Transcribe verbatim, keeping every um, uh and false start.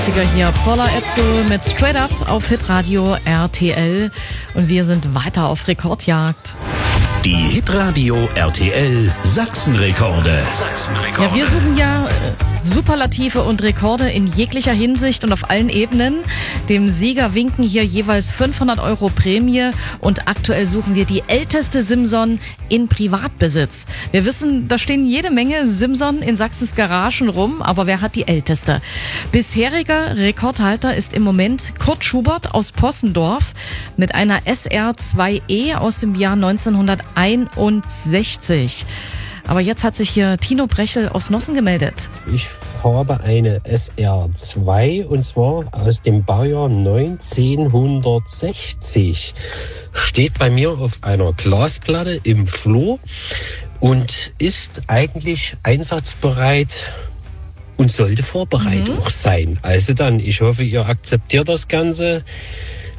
Hier Paula Abdul mit Straight Up auf Hitradio R T L und wir sind weiter auf Rekordjagd. Die Hitradio R T L Sachsenrekorde. Sachsenrekorde. Ja, wir suchen ja äh, Superlative und Rekorde in jeglicher Hinsicht und auf allen Ebenen. Dem Sieger winken hier jeweils fünfhundert Euro Prämie und aktuell suchen wir die älteste Simson in Privatbesitz. Wir wissen, da stehen jede Menge Simson in Sachsens Garagen rum, aber wer hat die älteste? Bisheriger Rekordhalter ist im Moment Kurt Schubert aus Possendorf mit einer S R zwei E aus dem Jahr neunzehnhunderteinundsechzig. Aber jetzt hat sich hier Tino Brechel aus Nossen gemeldet. Ich habe eine S R zwei und zwar aus dem Baujahr neunzehnhundertsechzig. Steht bei mir auf einer Glasplatte im Flur und ist eigentlich einsatzbereit und sollte vorbereitet mhm. auch sein. Also dann, ich hoffe, ihr akzeptiert das Ganze.